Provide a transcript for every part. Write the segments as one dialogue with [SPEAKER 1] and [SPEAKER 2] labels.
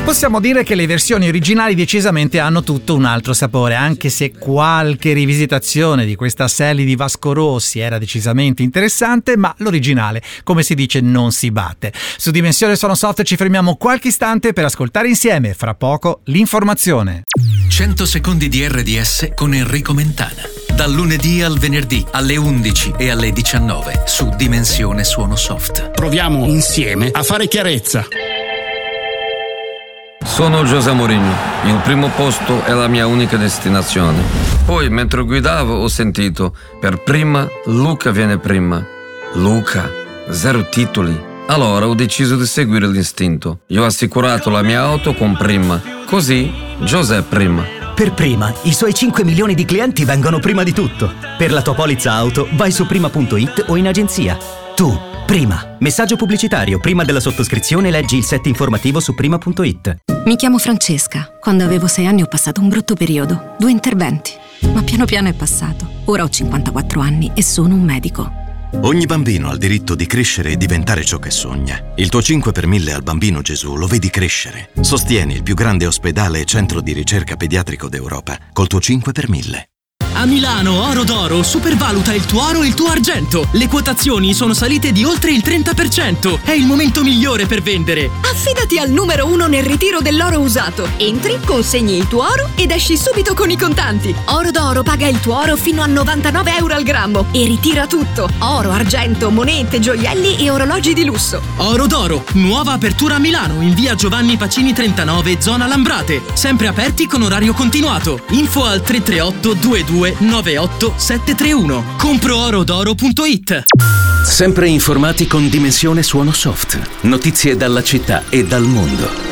[SPEAKER 1] Possiamo dire che le versioni originali decisamente hanno tutto un altro sapore, anche se qualche rivisitazione di questa Sally di Vasco Rossi era decisamente interessante, ma l'originale, come si dice, non si batte. Su Dimensione Suono Soft ci fermiamo qualche istante per ascoltare insieme, fra poco, l'informazione.
[SPEAKER 2] 100 secondi di RDS con Enrico Mentana. Dal lunedì al venerdì alle 11 e alle 19 su Dimensione Suono Soft.
[SPEAKER 3] Proviamo insieme a fare chiarezza.
[SPEAKER 4] Sono José Mourinho, il primo posto è la mia unica destinazione. Poi, mentre guidavo, ho sentito, per prima, Luca viene prima. Luca, 0 titoli. Allora ho deciso di seguire l'istinto. Io ho assicurato la mia auto con Prima. Così, José prima.
[SPEAKER 5] Per Prima, i suoi 5 milioni di clienti vengono prima di tutto. Per la tua polizza auto, vai su prima.it o in agenzia. Tu, Prima. Messaggio pubblicitario. Prima della sottoscrizione leggi il set informativo su prima.it.
[SPEAKER 6] Mi chiamo Francesca. Quando avevo 6 anni ho passato un brutto periodo. 2 interventi. Ma piano piano è passato. Ora ho 54 anni e sono un medico.
[SPEAKER 7] Ogni bambino ha il diritto di crescere e diventare ciò che sogna. Il tuo 5 per 1000 al Bambino Gesù lo vedi crescere. Sostieni il più grande ospedale e centro di ricerca pediatrico d'Europa col tuo 5 per 1000.
[SPEAKER 8] A Milano Oro d'Oro supervaluta il tuo oro e il tuo argento. Le quotazioni sono salite di oltre il 30%. È il momento migliore per vendere.
[SPEAKER 9] Affidati al numero 1 nel ritiro dell'oro usato. Entri, consegni il tuo oro ed esci subito con i contanti. Oro d'Oro paga il tuo oro fino a 99 euro al grammo e ritira tutto. Oro, argento, monete, gioielli e orologi di lusso.
[SPEAKER 8] Oro d'Oro, nuova apertura a Milano in via Giovanni Pacini 39, zona Lambrate. Sempre aperti con orario continuato. Info al 338 22 98 731. Comproorodoro.it.
[SPEAKER 2] Sempre informati con Dimensione Suono Soft. Notizie dalla città e dal mondo.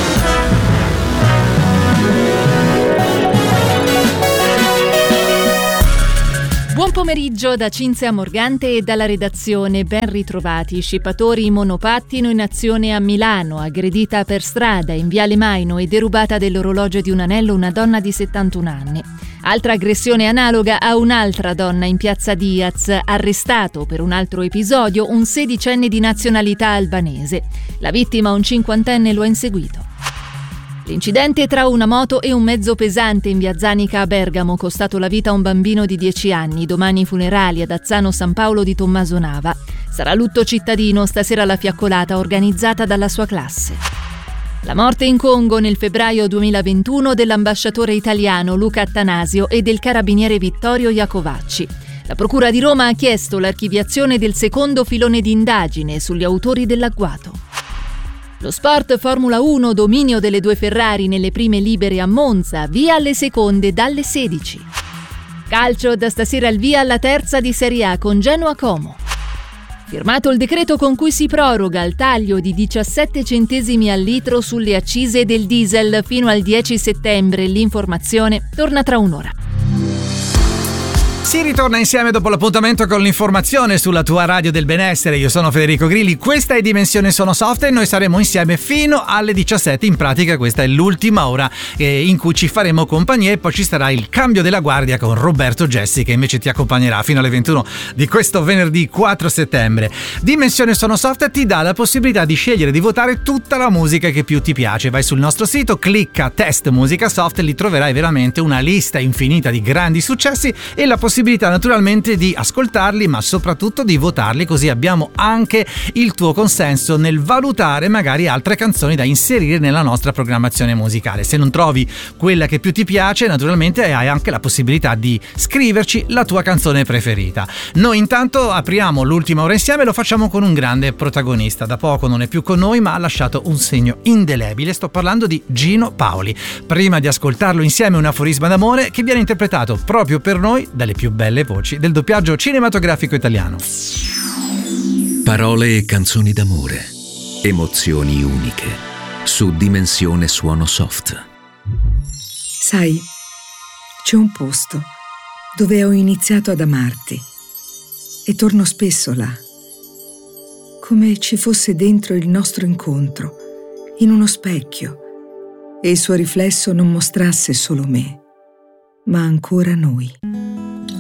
[SPEAKER 10] Buon pomeriggio da Cinzia Morgante e dalla redazione. Ben ritrovati. Scippatori monopattino in azione a Milano. Aggredita per strada in Viale Maino e derubata dell'orologio di un anello una donna di 71 anni. Altra aggressione analoga a un'altra donna in piazza Diaz. Arrestato per un altro episodio un 16enne di nazionalità albanese. La vittima, un 50enne, lo ha inseguito. L'incidente tra una moto e un mezzo pesante in via Zanica a Bergamo, costato la vita a un bambino di 10 anni. Domani i funerali ad Azzano San Paolo di Tommaso Nava. Sarà lutto cittadino stasera la fiaccolata organizzata dalla sua classe. La morte in Congo nel febbraio 2021 dell'ambasciatore italiano Luca Attanasio e del carabiniere Vittorio Iacovacci. La Procura di Roma ha chiesto l'archiviazione del secondo filone di indagine sugli autori dell'agguato. Lo sport Formula 1, dominio delle 2 Ferrari nelle prime libere a Monza, via alle seconde dalle 16. Calcio, da stasera il via alla terza di Serie A con Genoa Como. Firmato il decreto con cui si proroga il taglio di 17 centesimi al litro sulle accise del diesel fino al 10 settembre. L'informazione torna tra un'ora.
[SPEAKER 1] Si ritorna insieme dopo l'appuntamento con l'informazione sulla tua radio del benessere. Io sono Federico Grilli, questa è Dimensione Suono Soft e noi saremo insieme fino alle 17. In pratica questa è l'ultima ora in cui ci faremo compagnia e poi ci sarà il cambio della guardia con Roberto Gessi che invece ti accompagnerà fino alle 21 di questo venerdì 4 settembre. Dimensione Suono Soft ti dà la possibilità di scegliere di votare tutta la musica che più ti piace. Vai sul nostro sito, clicca Test Musica Soft e lì troverai veramente una lista infinita di grandi successi e la possibilità naturalmente di ascoltarli ma soprattutto di votarli, così abbiamo anche il tuo consenso nel valutare magari altre canzoni da inserire nella nostra programmazione musicale. Se non trovi quella che più ti piace, naturalmente hai anche la possibilità di scriverci la tua canzone preferita. Noi intanto apriamo l'ultima ora insieme e lo facciamo con un grande protagonista. Da poco non è più con noi ma ha lasciato un segno indelebile. Sto parlando di Gino Paoli. Prima di ascoltarlo insieme un aforisma d'amore che viene interpretato proprio per noi dalle più belle voci del doppiaggio cinematografico italiano.
[SPEAKER 2] Parole e canzoni d'amore, emozioni uniche, su Dimensione Suono Soft.
[SPEAKER 11] Sai, c'è un posto dove ho iniziato ad amarti e torno spesso là, come ci fosse dentro il nostro incontro, in uno specchio, e il suo riflesso non mostrasse solo me, ma ancora noi.